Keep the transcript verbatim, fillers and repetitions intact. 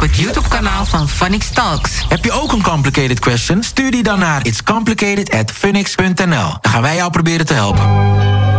het YouTube-kanaal van Phonix Talks. Heb je ook een complicated question? Stuur die dan naar itscomplicated at phoenix punt n l. Dan gaan wij jou proberen te helpen.